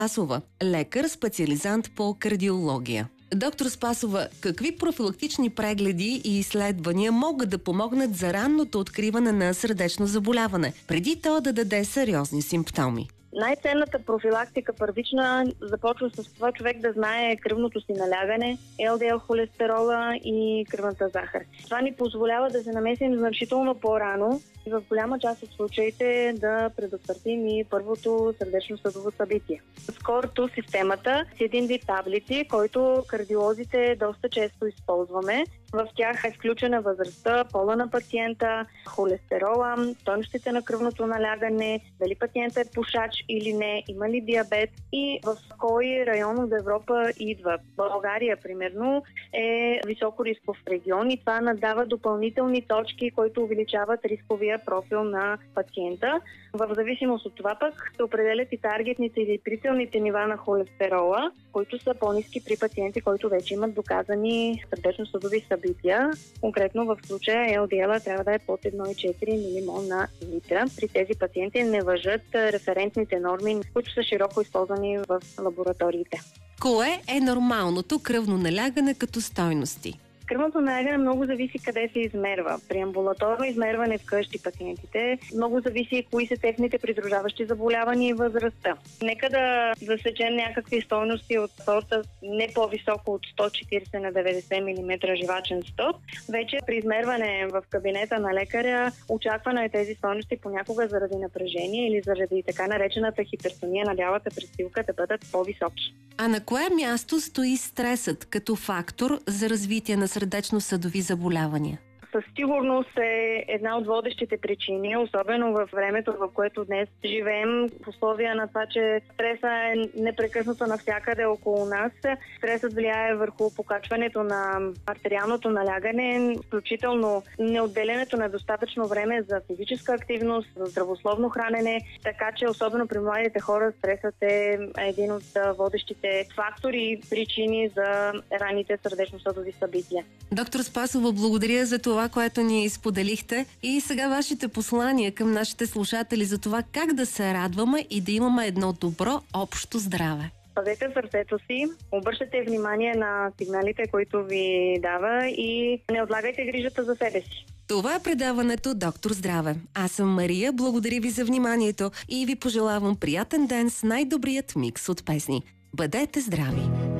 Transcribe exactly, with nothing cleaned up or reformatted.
Спасова, лекар, специализант по кардиология. Доктор Спасова, какви профилактични прегледи и изследвания могат да помогнат за ранното откриване на сърдечно заболяване, преди то да даде сериозни симптоми? Най-ценната профилактика първична започва с това човек да знае кръвното си налягане, Ел Ди Ел холестерола и кръвната захар. Това ни позволява да се намесим значително по-рано и в голяма част от случаите да предотвратим и първото сърдечно-съдово събитие. Скорото системата с един вид таблици, който кардиолозите доста често използваме. В тях е включена възрастта, пола на пациента, холестерола, стойностите на кръвното налягане, дали пациента е пушач или не, има ли диабет и в кой район от Европа идва. България, примерно, е високо рисков регион и това надава допълнителни точки, които увеличават рисковия профил на пациента. В зависимост от това пък се определят и таргетните или прицелните нива на холестерола, които са по-ниски при пациенти, които вече имат доказани сърдечно-съдови събития. Конкретно в случая Ел Ди Ел трябва да е под едно цяло и четири милимол на литра. При тези пациенти не важат референтните норми, които са широко използвани в лабораториите. Кое е нормалното кръвно налягане като стойности? Кръвното налягане много зависи къде се измерва. При амбулаторно измерване вкъщи пациентите много зависи кои са техните придружаващи заболявания и възрастта. Нека да засечем някакви стойности от сорта не по-високо от сто четиридесет на деветдесет милиметра живачен стълб. Вече при измерване в кабинета на лекаря очаквано е тези стойности понякога заради напрежение или заради така наречената хипертония на бялата престилка да бъдат по-високи. А на кое място стои стресът като фактор за развитие на сърдечно-съдови заболявания? Със сигурност е една от водещите причини, особено в времето, в което днес живеем, в условия на това, че стреса е непрекъснато навсякъде около нас. Стресът влияе върху покачването на артериалното налягане, включително неотделянето на достатъчно време за физическа активност, за здравословно хранене, така че особено при младите хора стресът е един от водещите фактори и причини за ранните сърдечно-съдови събития. Доктор Спасова, благодаря за това, което ни споделихте и сега вашите послания към нашите слушатели за това как да се радваме и да имаме едно добро общо здраве. Пазете сърцето си, обръщате внимание на сигналите, които ви дава и не отлагайте грижата за себе си. Това е предаването Доктор Здраве. Аз съм Мария, благодаря ви за вниманието и ви пожелавам приятен ден с най-добрият микс от песни. Бъдете здрави!